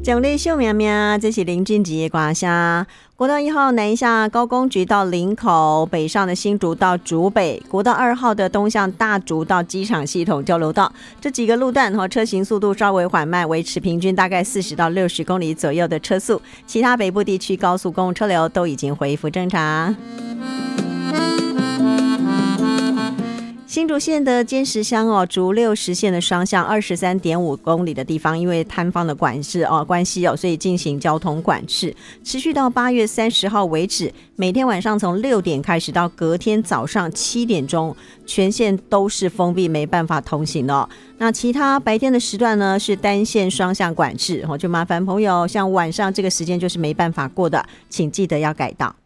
奖励秀苗苗，这是林俊杰的歌声。国道1号南下高公局到林口，北上的新竹到竹北，国道2号的东向大竹到机场系统交流道，这几个路段车行速度稍微缓慢，维持平均大概40到60公里左右的车速。其他北部地区高速公路车流都已经恢复正常。新竹县的尖石乡竹六实线的双向23.5公里的地方，因为摊方的关系所以进行交通管制，持续到8月30号为止。每天晚上从6点开始到隔天早上7点钟，全线都是封闭，没办法通行的。那其他白天的时段呢是单线双向管制，就麻烦朋友像晚上这个时间就是没办法过的，请记得要改道。